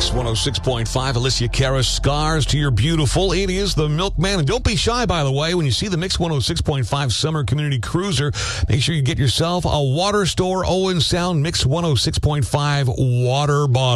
Mix 106.5, Alicia Cara, Scars to Your Beautiful. It is the Milkman. And don't be shy, by the way, when you see the Mix 106.5 Summer Community Cruiser, make sure you get yourself a Water Store Owen Sound Mix 106.5 water bottle.